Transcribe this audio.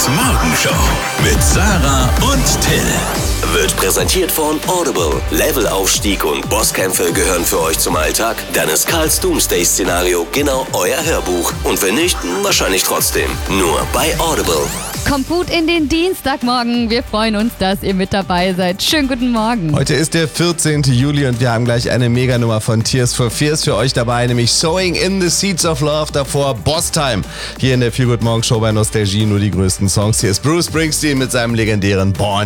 Morgenshow mit Sarah und Till. Wird präsentiert von Audible. Levelaufstieg und Bosskämpfe gehören für euch zum Alltag? Dann ist Karls Doomsday-Szenario genau euer Hörbuch. Und wenn nicht, wahrscheinlich trotzdem. Nur bei Audible. Kommt gut in den Dienstagmorgen. Wir freuen uns, dass ihr mit dabei seid. Schönen guten Morgen. Heute ist der 14. Juli und wir haben gleich eine Meganummer von Tears for Fears für euch dabei, nämlich Sowing in the Seeds of Love, davor Boss Time. Hier in der Feel Good Morgen Show bei Nostalgie nur die größten Songs. Hier ist Bruce Springsteen mit seinem legendären Born